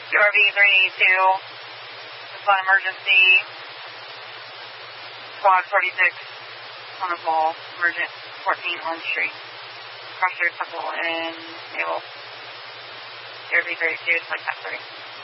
URV 382, respond emergency, squad 46 on the pole, emergent 14 Orange Street. Cross your temple in naval. URV 382, it's like that 30.